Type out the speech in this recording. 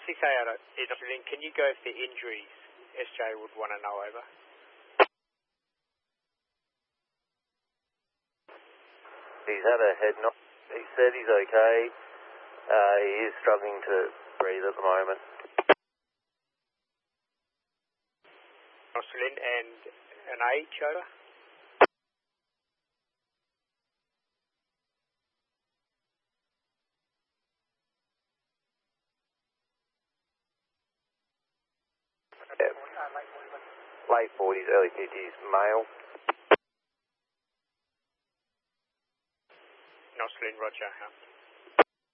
6AR in Australian, can you go for injuries? SJ would want to know, over. He's had a head knock. He said he's okay. He is struggling to breathe at the moment. Australian and an H, over. Yeah. Late 40s, early 50s, male. Australian, roger.